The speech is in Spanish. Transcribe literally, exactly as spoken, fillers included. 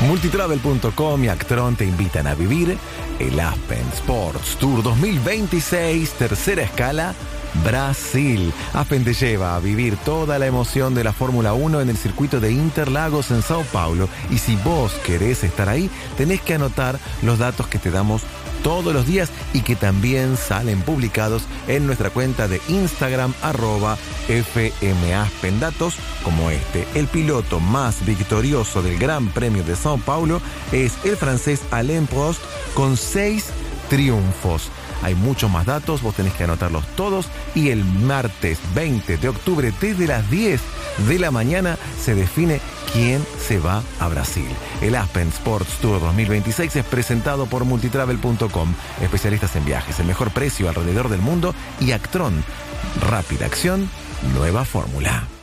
Multitravel punto com y Actron te invitan a vivir el Aspen Sports Tour dos mil veintiséis, tercera escala, Brasil. Aspen te lleva a vivir toda la emoción de la Fórmula uno en el circuito de Interlagos en Sao Paulo. Y si vos querés estar ahí, tenés que anotar los datos que te damos todos los días y que también salen publicados en nuestra cuenta de Instagram, arroba F M Aspen. Datos como este: el piloto más victorioso del Gran Premio de Sao Paulo es el francés Alain Prost, con seis triunfos. Hay muchos más datos, vos tenés que anotarlos todos, y el martes veinte de octubre desde las diez de la mañana se define quién se va a Brasil. El Aspen Sports Tour dos mil veintiséis es presentado por Multitravel punto com, especialistas en viajes, el mejor precio alrededor del mundo, y Actron, rápida acción, nueva fórmula.